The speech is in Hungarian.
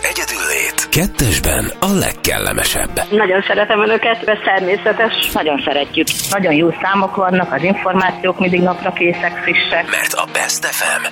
Az egyedüllét kettesben a legkellemesebb. Nagyon szeretem önöket, ez természetes. Nagyon szeretjük. Nagyon jó számok vannak, az információk mindig napra készek, frissek. Mert a Best FM